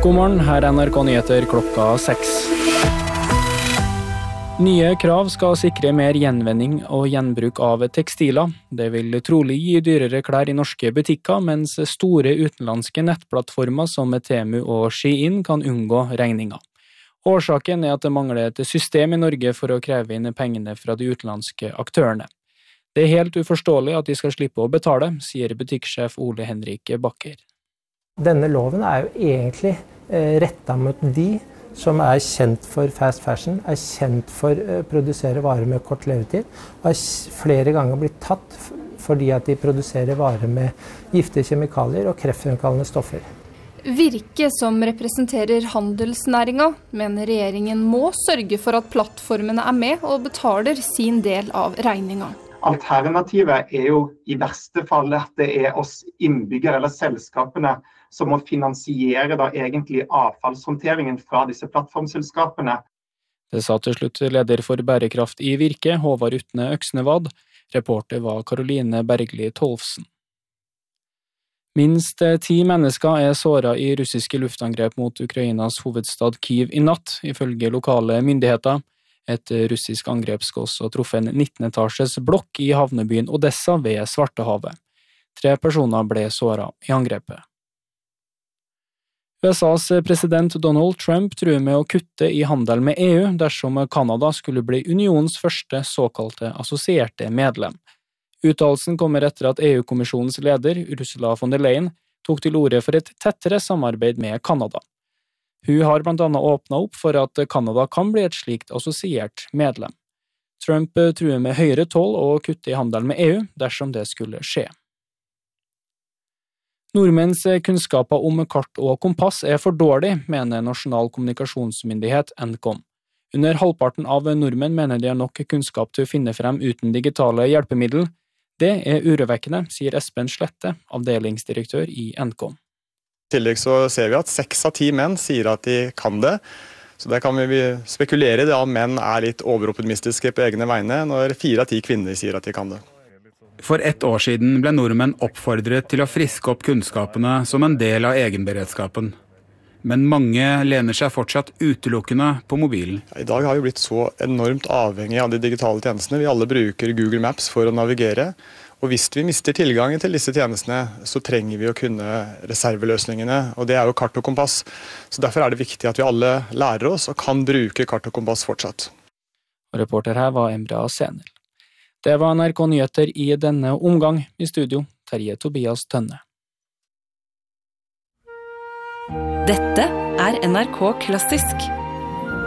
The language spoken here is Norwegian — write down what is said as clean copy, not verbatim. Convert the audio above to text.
God morgen, her er NRK Nyheter klokka 6. Nye krav skal sikre mer gjenvinning og gjenbruk av tekstiler. Det vil trolig gi dyrere klær i norske butikker, mens store utenlandske nettplattformer som Temu og Shein kan unngå regninger. Årsaken er at det mangler et system i Norge for å kreve inn pengene fra de utenlandske aktørene. Det er helt uforståelig at de skal slippe å betale, sier butikksjef Ole Henrik Bakker. Denne loven er jo egentlig rettet mot de som er kjent for fast fashion, er kjent for å produsere varer med kort levetid, og har flere ganger blitt tatt fordi at de produserer varer med giftige kjemikalier og kreftfremkallende stoffer. Virke, som representerer handelsnæringen, mener regjeringen må sørge for at plattformene er med og betaler sin del av regningen. Alternativet er jo i verste fall at det er oss innbyggere eller selskapene som må finansiere da egentlig avfallshåndteringen fra disse plattformselskapene. Det sa til slutt leder for bærekraft i Virke, Håvard Utne Øksnevad. Reporter var Karoline Bergli Tolfsen. Minst 10 mennesker er såret i russiske luftangrep mot Ukrainas hovedstad Kyiv i natt, ifølge lokale myndigheter. Et russisk angrep skal også truffe en 19-etasjes blokk i havnebyen Odessa ved Svartehavet. 3 personer ble såret i angrepet. USAs president Donald Trump truer med å kutte i handel med EU dersom Kanada skulle bli unionens første såkalte assosierte medlem. Uttalelsen kommer etter at EU-kommisjonens leder, Ursula von der Leyen, tok til orde for et tettere samarbeid med Kanada. Hun har blant annet åpnet opp for at Kanada kan bli et slikt assosiert medlem. Trump truer med høyere toll og kutte i handel med EU dersom det skulle skje. Nordmenns kunnskaper om kart og kompass er for dårlig, mener Nasjonal kommunikasjonsmyndighet Nkom. Under halvparten av nordmenn mener de har nok kunnskap til å finne frem uten digitale hjelpemiddel. Det er urovekkende, sier Espen Slette, avdelingsdirektør i Nkom. I tillegg så ser vi at 6 av 10 menn sier at de kan det. Så der kan vi spekulere i det om menn er litt overoptimistiske på egne vegne, når 4 av 10 kvinner sier at de kan det. For 1 år siden ble nordmenn oppfordret til å friske opp kunnskapene som en del av egenberedskapen. Men mange lener seg fortsatt utelukkende på mobilen. I dag har vi blitt så enormt avhengig av de digitale tjenestene. Vi alle bruker Google Maps for å navigere. Og hvis vi mister tilgangen til disse tjenestene, så trenger vi å kunne reserveløsningene, og det er jo kart og kompass. Så derfor er det viktig at vi alle lærer oss og kan bruke kart og kompass fortsatt. Og reporter her var Embra Senel. Det var NRK Nyheter i denne omgang. I studio, Terje Tobias Tønne. Dette er NRK Klassisk.